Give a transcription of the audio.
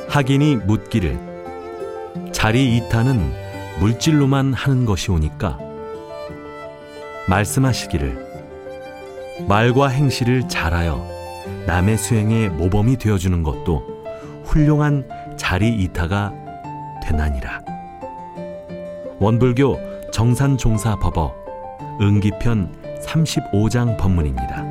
학인이 묻기를 자리 이타는 물질로만 하는 것이오니까 말씀하시기를 말과 행실을 잘하여 남의 수행의 모범이 되어주는 것도 훌륭한 자리 이타가 되나니라. 원불교 정산종사법어 응기편 35장 법문입니다.